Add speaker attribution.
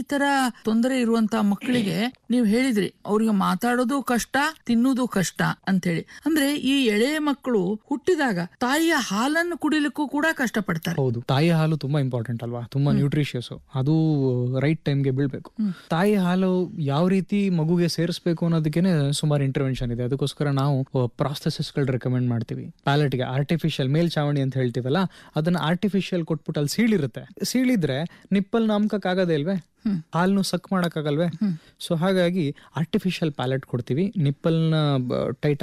Speaker 1: ತರ ತೊಂದರೆ ಇರುವಂತ ಮಕ್ಕಳಿಗೆ ನೀವು ಹೇಳಿದ್ರಿ ಅವ್ರಿಗೆ ಮಾತಾಡೋದು ಕಷ್ಟ, ತಿನ್ನೋದು ಕಷ್ಟ ಅಂತ ಹೇಳಿ. ಅಂದ್ರೆ ಈ ಎಳೆ ಮಕ್ಕಳು ಹುಟ್ಟಿದಾಗ ತಾಯಿಯ ಹಾಲನ್ನು ಕುಡಿಲಿಕ್ಕೂ ಕೂಡ ಕಷ್ಟ ಪಡ್ತಾರೆ.
Speaker 2: ಹೌದು, ತಾಯಿ ಹಾಲು ತುಂಬಾ ಇಂಪಾರ್ಟೆಂಟ್ ಅಲ್ವಾ, ತುಂಬಾ ನ್ಯೂಟ್ರಿಷಿಯಸ್. ಅದು ರೈಟ್ ಟೈಮ್ಗೆ ಬೀಳ್ಬೇಕು. ತಾಯಿ ಹಾಲು ಯಾವ ರೀತಿ ಮಗುಗೆ ಸೇರಿಸಬೇಕು ಅನ್ನೋದಕ್ಕೇನೆ ಸುಮಾರು ಇಂಟರ್ವೆನ್ಷನ್ ಇದೆ. ಅದಕ್ಕೋಸ್ಕರ ನಾವು ಪ್ರಾಸ್ಥೆಸಿಸ್ಗಳು ರೆಕಮೆಂಡ್ ಮಾಡ್ತೀವಿ. ಪ್ಯಾಲೆಟ್ಗೆ ಆರ್ಟಿಫಿಷಿಯಲ್ ಮೇಲ್ಚಾವಣಿ ಅಂತ ಹೇಳ್ತೀವಲ್ಲ, ಅದನ್ನ ಆರ್ಟಿಫಿಷಿಯಲ್ ಕೊಟ್ಬಿಟ್ಟು ಅಲ್ಲಿ ಸೀಳಿರುತ್ತೆ. ಸೀಳಿದ್ರೆ ನಿಪ್ಪಲ್ ನಾಮಕಕ್ ಆಗದೇ ಇಲ್ವೇ, ಹಾಲ್ನು ಸಕ್ ಮಾಡಕ್ಕಾಗಲ್ವೇ. ಸೊ ಹಾಗಾಗಿ ಆರ್ಟಿಫಿಷಿಯಲ್ ಪ್ಯಾಲೆಟ್ ಕೊಡ್ತೀವಿ. ನಿಪ್ಪಲ್ನ ಟೈಟ್